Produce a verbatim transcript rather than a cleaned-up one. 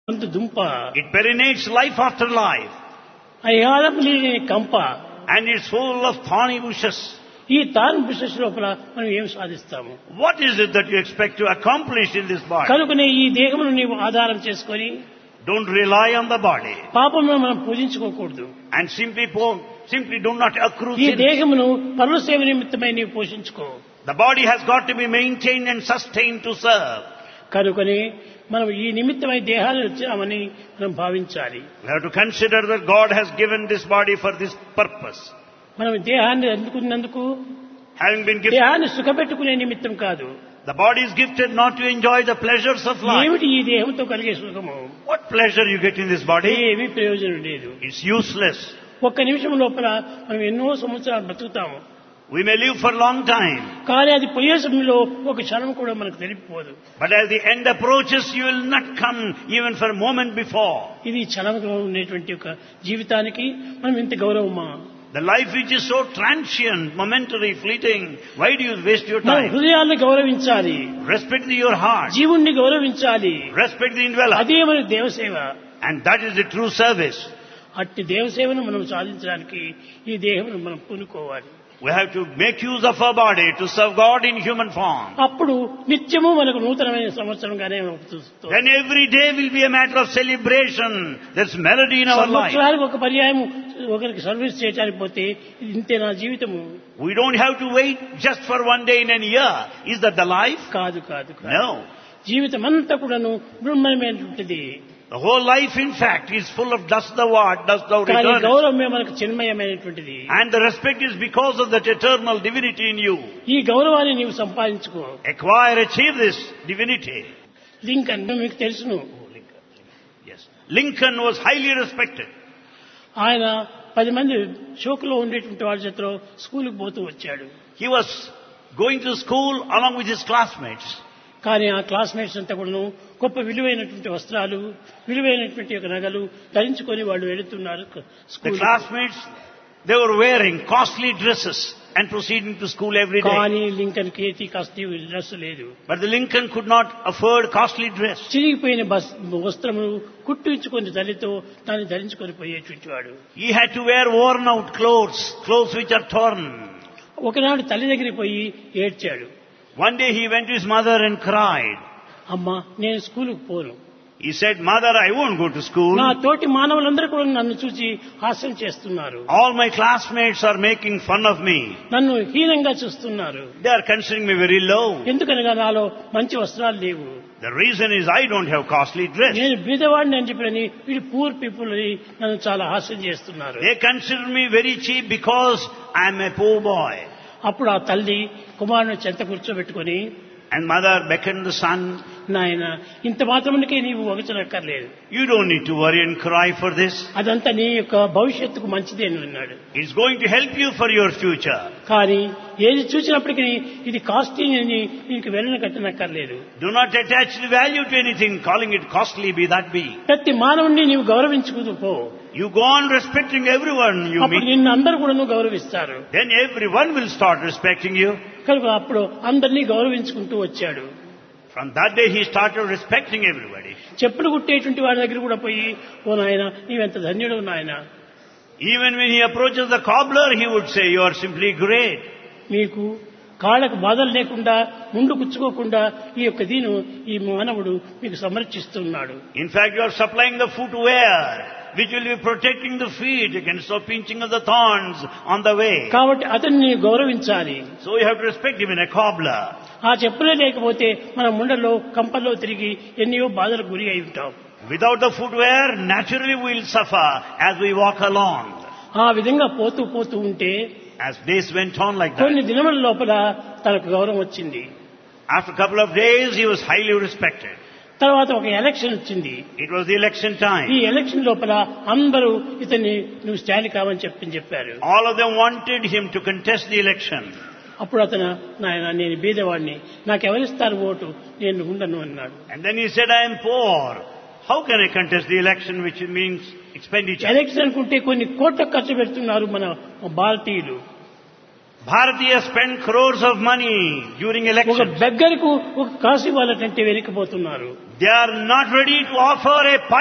అంత దుంప It perinates life after life. అయాలం లేని కంప. And it's full of thorny bushes. ఈ తాను బిషస్ లోపల మనం ఏం సాధిస్తాము? What is it that you expect to accomplish in this body? కనుకనే ఈ దేహమును నీవు ఆధారం చేసుకొని Don't rely on the body. పాపమును మనం పూజించుకోకూడదు. And simply, po- simply do not accrue ఈ sin. దేహమును పరుల సేవ నిమిత్తమై నీవు పోషించుకో. The body has got to be maintained and sustained to serve. కనుకనే మనం ఈ నిమిత్తమై దేహాన్ని వచ్చామని మనం భావించాలి. We have to consider that God has given this body for this purpose. మనం దేహాన్ని అందుకున్నందుకు Having been gifted, దేహాన్ని సుఖపెట్టుకునే నిమిత్తం కాదు. the body is gifted not to enjoy the pleasures of life. ఏమిటి ఈ దేహంతో కలిగే సుఖము? What pleasure you get in this body? ఏమీ ప్రయోజనం లేదు. It's useless. ఒక్క నిమిషం లోపల మనం ఎన్నో సంవత్సరాలు బతుకుతాము. We may live for a long time, కానీ అది పోయే సమయంలో ఒక క్షణం కూడా మనకు తెలియకపోదు. but as the end approaches, you will not come even for a moment before. ఇది క్షణంగా ఉండేటువంటి ఒక జీవితానికి మనం ఇంత గౌరవమా? The life which is so transient, momentary, fleeting, why do you waste your మన time? హృదయాన్ని గౌరవించాలి, Respect your heart. జీవుణ్ణి గౌరవించాలి. Respect the indweller. అదే మన దేవసేవ. And that is the true service. అట్టి దేవసేవను మనం సాధించడానికి ఈ దేహమును మనం పూనుకోవాలి. We have to make use of our body to serve God in human form. అప్పుడు నిత్యము మనకు నూతనమైన సంవత్సరంగానే అవుతుంది. Then every day will be a matter of celebration. There's melody in our life. సంవత్సరానికి ఒక పర్యాయం ఒకరికి సర్వీస్ చేయడానికి పోతే ఇది ఇంతే నా జీవితము. We don't have to wait just for one day in a year. Is that the life? కాదు కాదు కాదు. No. జీవితం అంతా కూడాను బ్రహ్మమైనటువంటిది. The whole life, in fact, is full of dust the what, dust thou కానీ return. గౌరవమే మనకు చిన్మయమైనటువంటిది. And the respect is because of that eternal divinity in you. ఈ గౌరవాన్ని నీవు సంపాదించుకో. Acquire, achieve this divinity. Lincoln మీకు తెలుసును. Yes. Lincoln was highly respected. ఆయన పది మంది షోకులో ఉండేటువంటి వాళ్ళ చేతిలో స్కూల్కి పోతూ వచ్చాడు. He was going to school along with his classmates. కానీ ఆ క్లాస్మేట్స్ అంతా కూడాను గొప్ప విలువైనటువంటి వస్త్రాలు, విలువైనటువంటి ఒక నగలు ధరించుకొని వాళ్ళు వెళుతున్నారు The school. classmates, they were wearing costly dresses and proceeding to school every day. కానీ లింకన్ కేతి కాస్త డ్రెస్ లేదు. But the Lincoln could not afford costly dress. చిరిగిపోయిన బస్ వస్త్రములు కుట్టించుకొని తల్లితో దాన్ని ధరించుకొని పోయేటువంటి వాడు. He had to wear worn out clothes, clothes which are torn. ఒకనాడు తల్లి దగ్గరికి పోయి ఏడ్చాడు. One day he went to his mother and cried. అమ్మా నేను స్కూలుకు పోను. He said, Mother, I won't go to school. నా తోటి మానవులందరూ కూడా నన్ను చూసి హాస్యం చేస్తున్నారు. All my classmates are making fun of me. నన్ను హీనంగా చూస్తున్నారు. They are considering me very low. ఎందుకనగా నాలో మంచి వస్త్రాలు లేవు. The reason is I don't have costly dress. నేను బీదవాడిని అని చెప్పని వీళ్ళు పూర్ పీపుల్ అని నన్ను చాలా హాస్యం చేస్తున్నారు. They consider me very cheap because I am a poor boy. అప్పుడు ఆ తల్లి కుమారుని చెంత కూర్చోబెట్టుకొని, And mother beckoned the son. నాయన ఇంత మాత్రమునికే నీవు వగచనక్కర్లేదు. You don't need to worry and cry for this. అదంతా నీ యొక్క భవిష్యత్తుకు మంచిదే అని అన్నాడు. It's going to help you for your future. కానీ ఏది చూసినప్పటికీ ఇది కాస్ట్లీ అని నీకు వెళ్ళన కట్టనక్కర్లేదు. Do not attach the value to anything, calling it costly, be that be. ప్రతి మానవుణ్ణి నీవు గౌరవించుకుంటూ పో. You go on respecting everyone you అప్పుడు meet. నిన్ను అందరూ కూడా గౌరవిస్తారు. Then everyone will start respecting you. కనుక అప్పుడు అందరినీ గౌరవించుకుంటూ వచ్చాడు. From that day he started respecting everybody. చెప్పులు కుట్టేటువంటి వాడి దగ్గర కూడా పోయి, ఓ నాయన నీవెంత ధన్యుడు నాయన. Even when he approaches the cobbler, he would say, you are simply great. మీకు కాళ్ళకు బాధలు లేకుండా ముందు కుచ్చుకోకుండా ఈ యొక్క దీను ఈ మానవుడు మీకు సమర్చిస్తున్నాడు. In fact, you are supplying the footwear which will be protecting the feet against the pinching of the thorns on the way. కాబట్టి అతన్ని గౌరవించాలి. So you have to respect him in a cobbler. ఆ చెప్పులే లేకపోతే మన ముండలో కంపల్లో తిరిగి ఎన్నో బాధలకు గురి అయి ఉంటాం. Without the footwear, naturally we will suffer as we walk along. ఆ విధంగా పోతూ పోతూ ఉంటే As days went on like కొన్ని that, దినముల లోపల తనకు గౌరవం వచ్చింది. after a couple of days he was highly respected. తర్వాత ఒక ఎలక్షన్ వచ్చింది. It was the election ఈ time. ఎలక్షన్ లోపల అందరూ ఇతన్ని నువ్వు స్టాండ్ కావని చెప్పి చెప్పారు. All of them wanted him to contest the election. అప్పుడు అతను నాయన నేను బీదవాడిని, నాకు ఎవరిస్తారు ఓటు, నేను ఉండను అన్నాడు. And then he said, I am poor. How can I contest the election, which means expenditure? Election అనుకుంటే కొన్ని కోట్ల ఖర్చు పెడుతున్నారు మన భారతీయులు. Bharatiya spent crores of money during ఒక elections. బెగ్గరకు ఒక కాసు ఇవ్వాలంటే వెనకపోతున్నారు. They are not ready to offer a